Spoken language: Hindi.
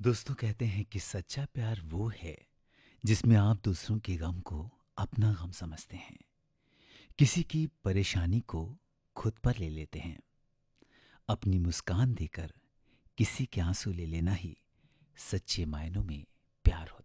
दोस्तों कहते हैं कि सच्चा प्यार वो है जिसमें आप दूसरों के गम को अपना गम समझते हैं, किसी की परेशानी को खुद पर ले लेते हैं। अपनी मुस्कान देकर किसी के आंसू ले लेना ही सच्चे मायनों में प्यार होता है।